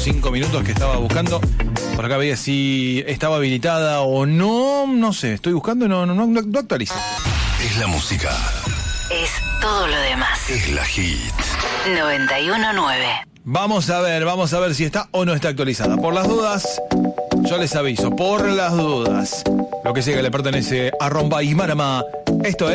5 minutos que estaba buscando. Por acá veía si estaba habilitada o no. No sé, estoy buscando, no actualiza. Es la música. Es todo lo demás. Es la hit. 91.9. Vamos a ver si está o no está actualizada. Por las dudas, yo les aviso, por las dudas. Lo que sea que le pertenece a Romba y Marama. Esto es